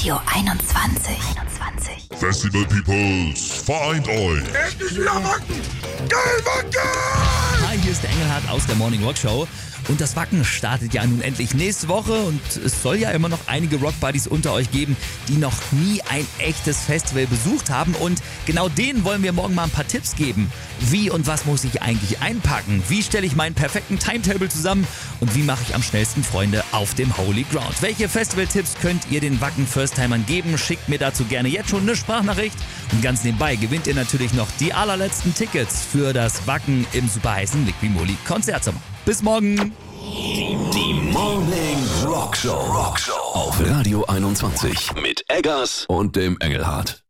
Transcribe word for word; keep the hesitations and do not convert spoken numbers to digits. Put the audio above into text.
Radio einundzwanzig. einundzwanzig. Festival Peoples, vereint euch! Endlich wieder Wacken! Geil, Wacken! Hi, hier ist der Engelhardt aus der Morning Rock Show. Und das Wacken startet ja nun endlich nächste Woche und es soll ja immer noch einige Rock-Buddies unter euch geben, die noch nie ein echtes Festival besucht haben, und genau denen wollen wir morgen mal ein paar Tipps geben. Wie und was muss ich eigentlich einpacken? Wie stelle ich meinen perfekten Timetable zusammen? Und wie mache ich am schnellsten Freunde auf dem Holy Ground? Welche Festival-Tipps könnt ihr den Wacken-First-Timern geben? Schickt mir dazu gerne jetzt schon eine Sprachnachricht. Und ganz nebenbei gewinnt ihr natürlich noch die allerletzten Tickets für das Wacken im superheißen Liqui-Moly Konzertsommer. Bis morgen! Die Morning Rock Show. Rock Show auf Radio einundzwanzig mit Eggers und dem Engelhardt.